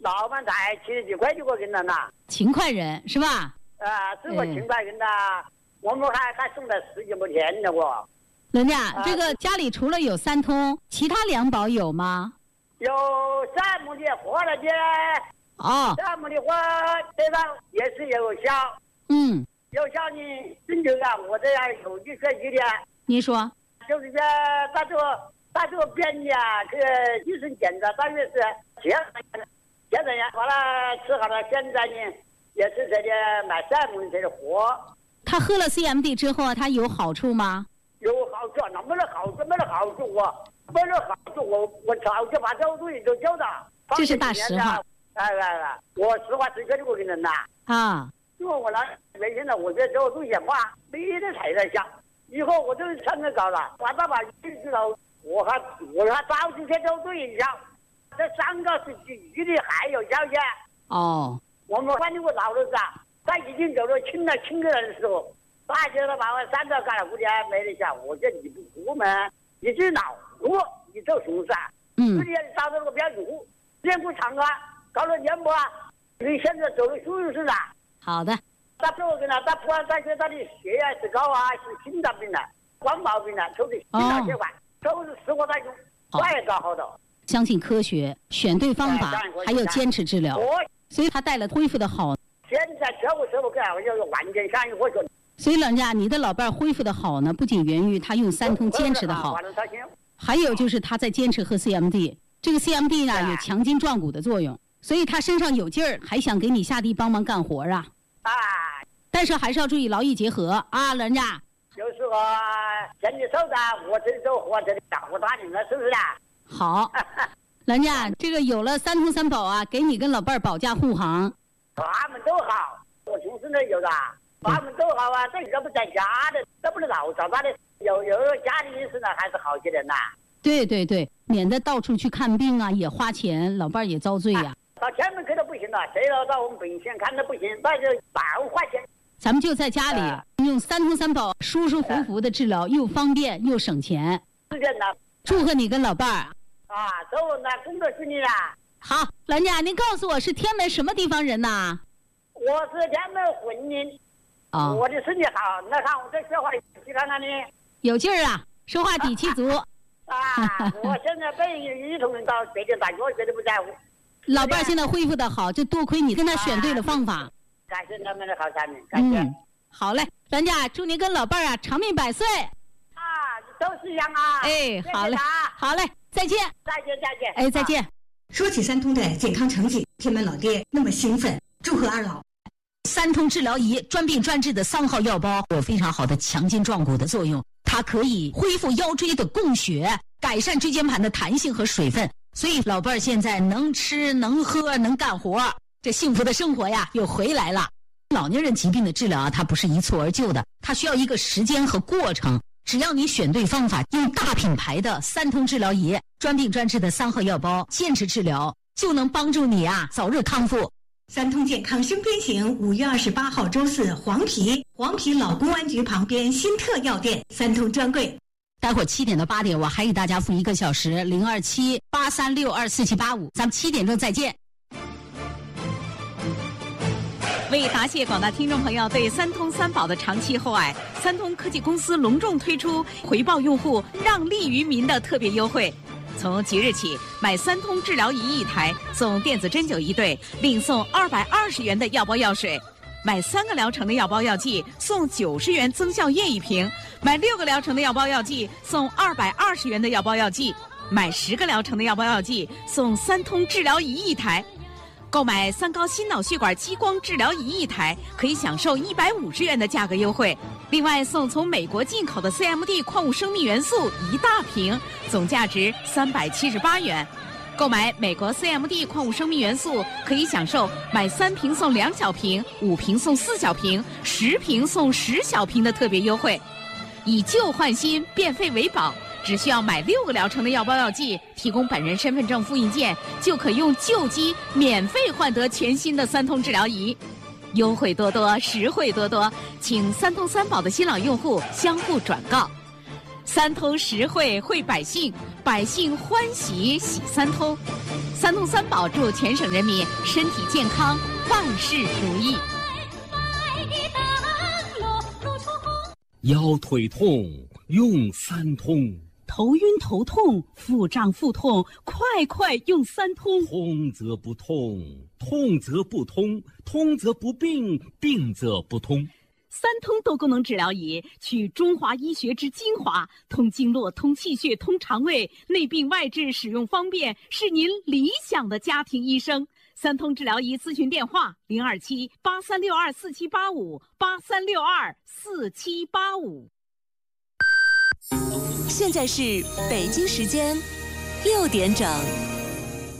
老板才70几块就给我人了呐。 勤快人是吧？ 是我勤快人呐，我们还送了10几亩田呢我。 人家这个家里除了有三通，其他两宝有吗？ 有3亩的活了的。 哦 ，3亩的活这上也是有效。有效呢，真就是啊，我这样有句说句的。 你说。 就是说，他这个编的啊，这个医生检查大约是7年，完了吃好了，现在呢也是这个买3亩这个活。 他喝了 CMD 之后，他有好处吗？ 有好处，那没得好处，没得好处我早就把这个东西都交了。 这是大实话。 我实话实说的我跟人呐。因为我拿原先的，我觉得这个东西话没得太在想，以后我就上面搞了，我把知道我还早就在这个东西上，这3个是举的还有交钱。我们反正我老的是啊，他已经走了清个人的时候，大家都把我3个干了，估计还没得想。我说你不苦嘛，你就恼怒，你做什么事啊？自己找到那个标准户，练不长啊，搞了年不啊？你现在走的舒适了。 好的。 他这个呢，他不管他说他的血压是高啊，是心脏病了，光毛病了，抽的心脑血管，都是实话在用，快搞好的。 相信科学，选对方法，还有坚持治疗，所以他带了恢复的好。 现在全部干，我就完全相信我说。 所以人家你的老伴恢复的好呢，不仅源于他用3通坚持的好，还有就是他在坚持喝 CMD。这个 CMD 呢有强筋壮骨的作用，所以他身上有劲儿，还想给你下地帮忙干活啊。但是还是要注意劳逸结合啊，人家。 有时候前你手的，我这里走，我这里打我打你了，是不是啊？ 好，人家这个有了3通3保啊，给你跟老伴儿保驾护航。 他们都好，我同事那有的，他们都好啊。这不在家的，这不是老找他的，有家里医生呢，还是好些人呐。对，免得到处去看病啊，也花钱，老伴儿也遭罪呀。到前面去的不行了，谁要到我们本县看的不行，那就8块钱。咱们就在家里用3通3保，舒舒服服的治疗，又方便又省钱。是的呢。祝贺你跟老伴儿都那工作顺利了。好，人家您告诉我是天门什么地方人呐？我是天门浑宁。我的身体好，那看我这说话你看看你有劲儿啊，说话底气足。我现在被一同人到北京打球，绝对不在乎。老伴儿现在恢复的好，就多亏你跟他选对了方法。感谢他们的好产品，感谢。好嘞，咱家祝您跟老伴儿长命百岁。都是一样啊。好嘞，好嘞，再见。再见。再见。 说起3通的健康成绩，天门老爹那么兴奋，祝贺二老。 3通治疗仪专病专治的3号药包有非常好的强筋壮骨的作用，它可以恢复腰椎的供血，改善椎间盘的弹性和水分，所以老伴儿现在能吃能喝能干活，这幸福的生活呀又回来了。老年人疾病的治疗它不是一蹴而就的，它需要一个时间和过程。只要你选对方法，用大品牌的3通治疗仪，专病专治的3号药包，坚持治疗，就能帮助你早日康复。 3通健康生边行5月28号周4，黄陂老公安局旁边新特药店3通专柜。 待会儿7点到8点，我还给大家付1个小时，027-836-24785，咱们7点钟再见。 为答谢广大听众朋友对3通3保的长期厚爱，3通科技公司隆重推出回报用户让利于民的特别优惠。从即日起，买3通治疗仪1台送电子针灸1对，另送220元的药包药水；买3个疗程的药包药剂送90元增效液1瓶；买6个疗程的药包药剂送220元的药包药剂；买10个疗程的药包药剂送3通治疗仪1台。购买3高心脑血管激光治疗仪1台，可以享受150元的价格优惠。另外送从美国进口的 CMD 矿物生命元素1大瓶，总价值378元。购买美国 CMD 矿物生命元素，可以享受买3瓶送2小瓶、5瓶送4小瓶、10瓶送10小瓶的特别优惠。以旧换新，变废为宝。只需要买6个疗程的药包药剂，提供本人身份证复印件，就可用旧机免费换得全新的3通治疗仪。优惠多多，实惠多多，请3通3保的新老用户相互转告。 三通实惠惠百姓，百姓欢喜喜三通。三通三保祝全省人民身体健康，万事如意。 腰腿痛用三通， 头晕头痛腹胀腹痛快用三通。 通则不痛，痛则不通，通则不病，病则不通。 三通多功能治疗仪取中华医学之精华，通经络，通气血，通肠胃，内病外治，使用方便，是您理想的家庭医生。三通治疗仪咨询电话：027-8362-4785，8362-4785。 现在是北京时间6点整。